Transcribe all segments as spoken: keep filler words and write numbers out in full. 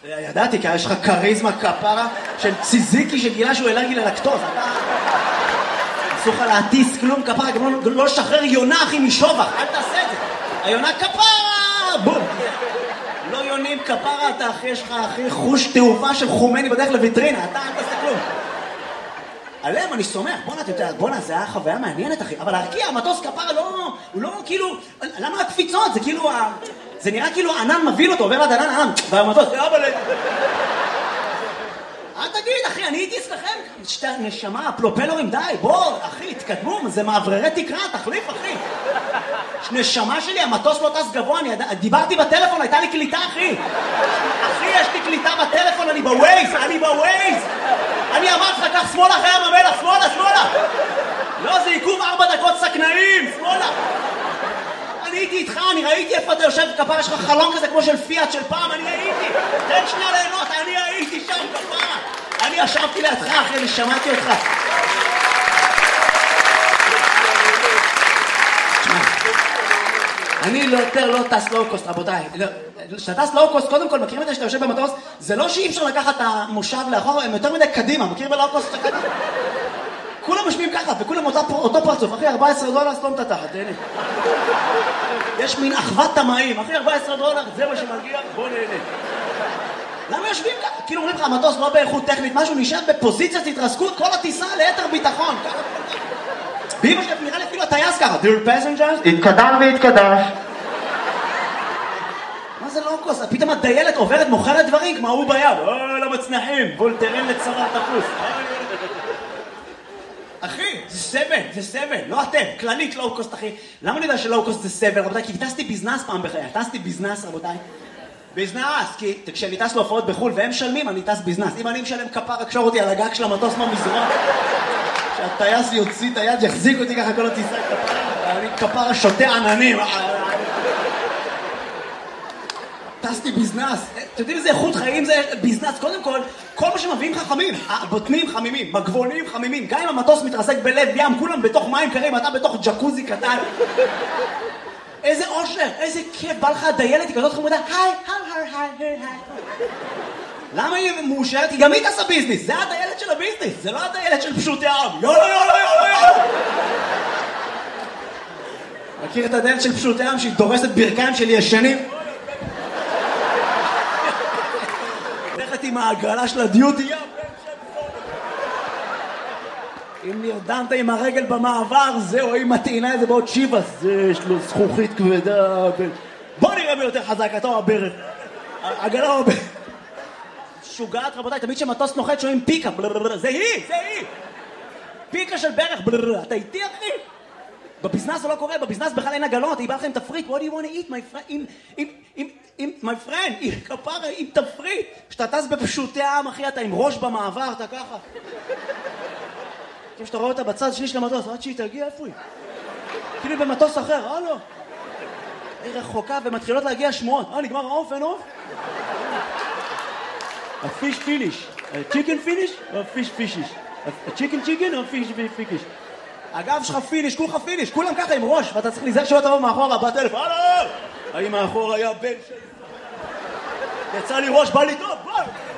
ידעתי, כי יש לך קריזמה כפרה של ציזיקי שגילה שהוא אלרגי ללקטוז. אסור לך להטיס כלום כפרה, גם לא לשחרר יונה אחי משובח, אל תעשה את זה. היונה כפרה! בום! לא יונים כפרה, אתה אחי, יש לך אחי חוש תעופה של חומני בדרך לויטרינה, אתה אל תעשה כלום. עליהם אני סומך, בוא'נה, אתה יודע, בוא'נה, זה היה חוויה מעניינת אחי, אבל להרקיע, המטוס כפרה לא, הוא לא כאילו, למה הקפיצות? זה כאילו, זה נראה כאילו ענן מביל אותו, עובר עד ענן ענן, והמטוס, אבל... אל תגיד, אחי, אני הייתי אצלכם, שתי נשמה, פלופלורים, די, בוא, אחי, התקדמו, זה מעברי תקרה, תחליף, אחי. נשמה שלי, המטוס לא טס גבוה, אני דיברתי בטלפון, הייתה לי קליטה, אחי. אחי, יש לי קליטה בטלפון, אני בווייז, אני בווייז. אני אמרתי לך, כך שמאלה אחרי הממלח, שמאלה, שמאלה. לא, זה עיכוב ארבע דקות סכנאים, שמאלה. אני הייתי איתך, אני ראיתי איפה אתה יושב כפרה, יש לך חלון כזה כמו של פיאט של פעם, אני הייתי. תן שנייה ליהנות, אני הייתי שם כפרה. אני ישבתי לידך, אחי, אני שמעתי אותך. אני לא יותר לא טס לואו-קוסט, רבותיי. כשאתה טס לואו-קוסט, קודם כל, מכירים את זה שאתה יושב במטוס, זה לא שאי אפשר לקחת את המושב לאחור, הם יותר מדי קדימה, מכיר בלואו-קוסט שאתה קדימה? כולם משמיעים ככה, וכולם אותו פרצוף, אחי, ארבע עשרה דולר, סתום את התחת, תהנה. יש מין אחוות תמאים, אחי, ארבע עשרה דולר, זה מה שמגיע, בוא נהנה. למה יושבים ככה? כאילו אומרים לך, המטוס לא באיכות טכנית, משהו נשאר בפוזיציית התרסקות, כל הטיסה ליתר ביטחון. באמא שלי, נראה לי אפילו הטייס ככה, Dear passengers, התקדם והתקדש. מה זה לואו-קוסט? פתאום הדיילת עוברת, מוכרת דברים, כמו הוא בים. אוי, למצנחים, וולטרן לצרה תפוס. אחי, זה סבל, זה סבל, לא אתם, כללית לואו-קוסט, אחי. למה אני יודע שלואו-קוסט זה סבל, רבותיי? כי טסתי ביזנס פעם בחיי, טסתי ביזנס, רבותיי. ביזנס, כי כשאני טס להופעות בחול והם משלמים, אני טס ביזנס. אם אני משלם כפר, הקשור אותי על הגג של המטוס מהמזרון, שהטייס יוציא את היד, יחזיק אותי ככה כל הטיסה כפר, ואני כפר שותה עננים. טסתי ביזנס. אתם יודעים איזה איכות חיים זה ביזנס? קודם כל, כל מה שמביאים חכמים, הבוטנים חמימים, מגבונים חמימים, גם אם המטוס מתרסק בלב ים, כולם בתוך מים קרים, אתה בתוך ג'קוזי קטן. איזה אושר, איזה כיף, בא לך הדיילת, היא כזאת חמודה, היי, היי, היי, היי, היי. למה היא מאושרת? היא גם היא תעשה ביזנס, זה הדיילת של הביזנס, זה לא הדיילת של פשוטי העם. יאללה, יאללה, יאללה, יאללה. מכיר את הדיילת של פשוטי העם שהיא דורסת ברכיים של ישנים? הולכת עם העגלה של הדיוטי, יא, אם נרדמת עם הרגל במעבר, זהו, היא מטעינה את זה בעוד שיבס, זה יש לו זכוכית כבדה. בוא נראה מי יותר חזק, אתה או הברך. עגלה או הברך. שוגעת, רבותיי, תמיד שמטוס נוחת שומעים פיקה, זה היא, זה היא. פיקה של ברך, אתה איתי אחי? בביזנס זה לא קורה, בביזנס בכלל אין עגלות, היא באה לכם תפריט, what do you want to eat, my friend, עם, my friend, כפרה, עם תפריט. כשאתה טס בפשוטי העם, אחי, אתה עם ראש במעבר, אתה ככה. כשאתה רואה אותה בצד שני של המטוס, עד שהיא תגיע, איפה היא? כאילו במטוס אחר, אה לא. היא רחוקה ומתחילות להגיע שמועות. אה, נגמר האוף, אין אוף? הפיש פיניש. צ'יקן פיניש או פיש פישיש? הצ'יקן צ'יקן או פיש פיקיש? הגב שלך פיניש, כולך פיניש, כולם ככה עם ראש, ואתה צריך להיזהר שלא תבוא מאחורה, בטלפון, הלו! האם מאחורה היה בן שלי? יצא לי ראש, בא לי טוב, בוא!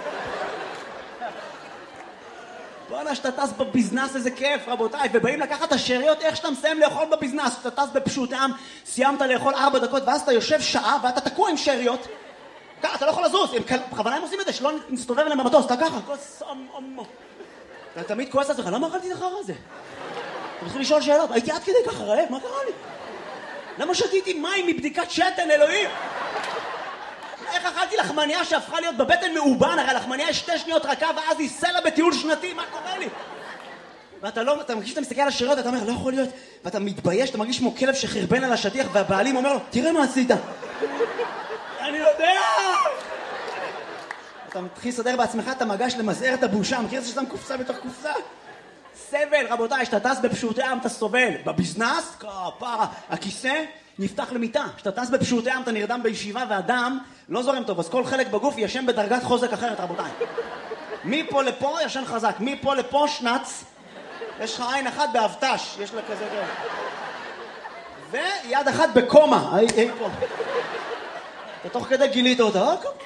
בואנה, שאתה טס בביזנס, איזה כיף, רבותיי, ובאים לקחת את השאריות, איך שאתה מסיים לאכול בביזנס, שאתה טס בפשוט העם, סיימת לאכול ארבע דקות, ואז אתה יושב שעה, ואתה תקוע עם שאריות, ככה, אתה לא יכול לזוז, בכוונה הם עושים את זה, שלא נסתובב אליהם במטוס, אתה ככה, כוס אמו. אתה תמיד כועס לעצמך, למה אכלתי את החרא הזה? אתה מתחיל לשאול שאלות, הייתי עד כדי ככה רעב, מה קרה לי? למה שתיתי מים מבדיקת שתן, אלוהים? איך אכלתי לחמניה שהפכה להיות בבטן מאובן, הרי לחמניה יש שתי שניות רכה ואז היא סלע בטיול שנתי, מה קורה לי? ואתה לא, אתה מרגיש שאתה מסתכל על השאריות, אתה אומר, לא יכול להיות, ואתה מתבייש, אתה מרגיש כמו כלב שחרבן על השטיח, והבעלים אומר לו, תראה מה עשית. אני יודע! אתה מתחיל לסדר בעצמך, אתה מגש למזער את הבושה, מכיר את זה שאתה קופסה בתוך קופסה? סבל, רבותיי, שאתה טס בפשוטי עם אתה סובל. בביזנס, כפרה, הכיסא נפתח למיטה. שאתה טס בפשוטי עם אתה נרדם בישיבה והדם לא זורם טוב, אז כל חלק בגוף ישן בדרגת חוזק אחרת, רבותיי. מפה לפה ישן חזק, מפה לפה שנץ, יש לך עין אחת באבטש, יש לה כזה כזה. ויד אחת בקומה, אי פה. אתה תוך כדי גילית אותה,